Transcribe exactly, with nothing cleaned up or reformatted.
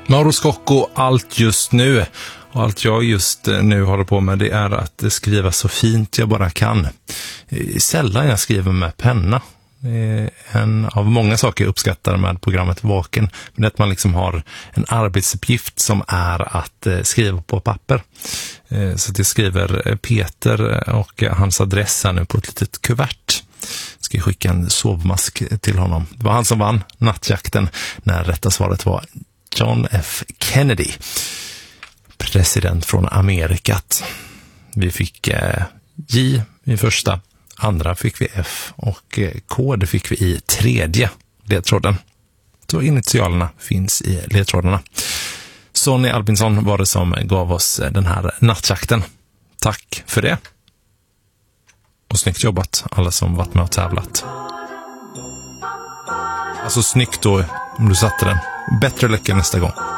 Mauro Scocco, allt just nu. Och allt jag just nu håller på med, det är att skriva så fint jag bara kan. Sällan jag skriver med penna. En av många saker jag uppskattar med programmet Vaken, men att man liksom har en arbetsuppgift som är att skriva på papper. Så det skriver Peter och hans adress här nu på ett litet kuvert. Ska jag skicka en sovmask till honom. Det var han som vann nattjakten när rätta svaret var John F. Kennedy, president från Amerikat. Vi fick eh, J i första, andra fick vi F och eh, K det fick vi i tredje ledtråden. Så initialerna finns i ledtrådarna. Sonny Albinsson var det som gav oss den här nattjakten. Tack för det. Och snyggt jobbat alla som varit med och tävlat. Alltså snyggt då om du satte den. Bättre lycka nästa gång.